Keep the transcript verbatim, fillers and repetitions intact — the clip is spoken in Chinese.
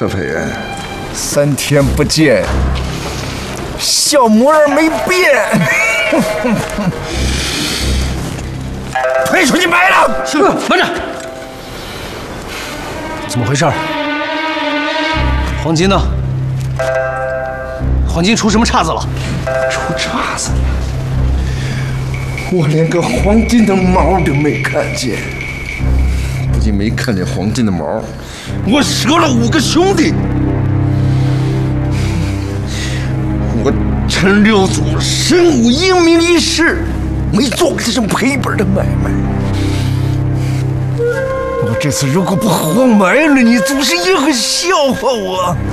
何培元， 三天不见，小模样没变。推出去卖了！ 是，慢着，怎么回事？黄金呢？黄金出什么岔子了？ 出岔子了！我连个黄金的毛都没看见。不仅没看见黄金的毛，我折了五个兄弟。我陈六祖神武英明一世，没做过这种赔本的买卖。 我这次如果不活埋了你，祖师爷会笑话我。